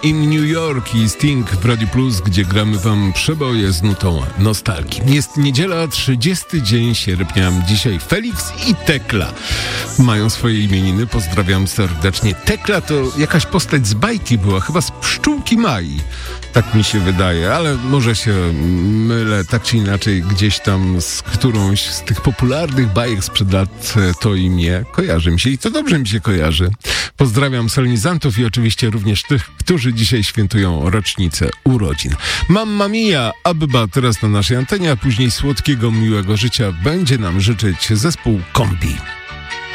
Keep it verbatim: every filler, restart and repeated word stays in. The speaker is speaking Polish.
in New York i Sting w Radio Plus, gdzie gramy wam przeboje z nutą nostalgii. Jest niedziela, trzydziesty dzień sierpnia. Dzisiaj Felix i Tekla mają swoje imieniny. Pozdrawiam serdecznie. Tekla to jakaś postać z bajki była, chyba z Pszczółki Mai. Tak mi się wydaje, ale może się mylę, tak czy inaczej gdzieś tam z którąś z tych popularnych bajek sprzed lat to imię kojarzy mi się i to dobrze mi się kojarzy. Pozdrawiam solenizantów i oczywiście również tych, którzy dzisiaj świętują rocznicę urodzin. Mamma mia, Abba teraz na naszej antenie, a później słodkiego, miłego życia będzie nam życzyć zespół Kombi.